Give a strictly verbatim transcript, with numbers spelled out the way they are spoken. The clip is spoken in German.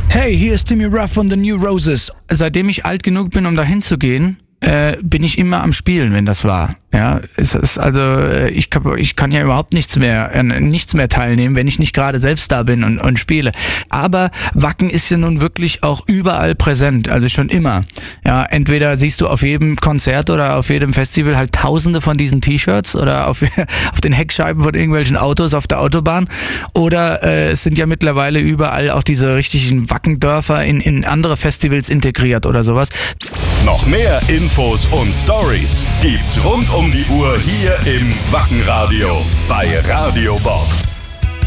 Hey, hier ist Timmy Ruff von The New Roses. Seitdem ich alt genug bin, um da hinzugehen, äh, bin ich immer am Spielen, wenn das war. Ja, es ist also ich kann, ich kann ja überhaupt nichts mehr äh, nichts mehr teilnehmen, wenn ich nicht gerade selbst da bin und, und spiele. Aber Wacken ist ja nun wirklich auch überall präsent, also schon immer. Ja, entweder siehst du auf jedem Konzert oder auf jedem Festival halt Tausende von diesen T-Shirts oder auf, auf den Heckscheiben von irgendwelchen Autos auf der Autobahn, oder äh, es sind ja mittlerweile überall auch diese richtigen Wackendörfer in, in andere Festivals integriert oder sowas. Noch mehr Infos und Stories gibt's rund um die Uhr hier im Wackenradio bei Radio Bob.